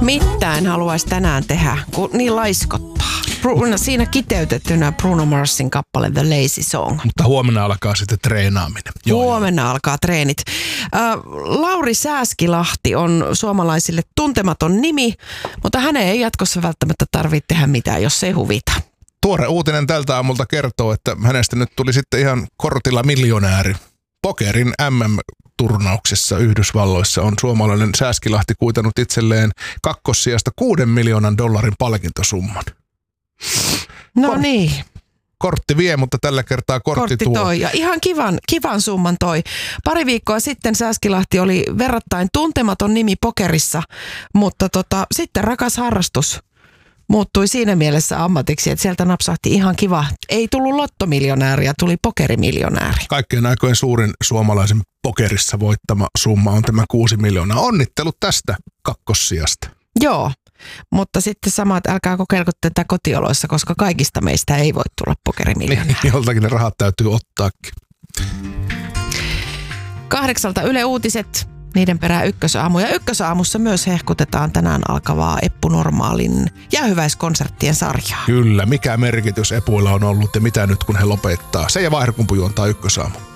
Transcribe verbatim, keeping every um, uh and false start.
mitään haluaisi tänään tehdä, kun niin laiskottaa. Bruno, siinä kiteytettynä Bruno Marsin kappale The Lazy Song. Mutta huomenna alkaa sitten treenaaminen. Joo, huomenna joo. alkaa treenit. Äh, Lauri Sääskilahti on suomalaisille tuntematon nimi, mutta hänen ei jatkossa välttämättä tarvitse tehdä mitään, jos se ei huvita. Tuore uutinen tältä aamulta kertoo, että hänestä nyt tuli sitten ihan kortilla miljonääri. Pokerin M M-turnauksessa Yhdysvalloissa on suomalainen Sääskilahti kuitannut itselleen kakkossijasta kuuden miljoonan dollarin palkintosumman. No Kort- niin. Kortti vie, mutta tällä kertaa kortti, kortti tuo. toi. Ja ihan kivan, kivan summan toi. Pari viikkoa sitten Sääskilahti oli verrattain tuntematon nimi pokerissa, mutta tota, sitten rakas harrastus muuttui siinä mielessä ammatiksi, että sieltä napsahti ihan kiva. Ei tullut lottomiljonääriä, tuli pokerimiljonääri. Kaikkien aikojen suurin suomalaisen pokerissa voittama summa on tämä kuusi miljoonaa. Onnittelut tästä kakkossijasta. Joo, mutta sitten sama, että älkää kokeilko tätä kotioloissa, koska kaikista meistä ei voi tulla pokerimiljonääri. Niin, joltakin ne rahat täytyy ottaakin. Kahdeksalta Yle Uutiset. Niiden perään Ykkösaamu. Ja Ykkösaamussa myös hehkutetaan tänään alkavaa Eppu Normaalin jäähyväiskonserttien sarjaa. Kyllä, mikä merkitys Epuilla on ollut ja mitä nyt kun he lopettaa. Se ja Vaihdokumpu juontaa Ykkösaamu.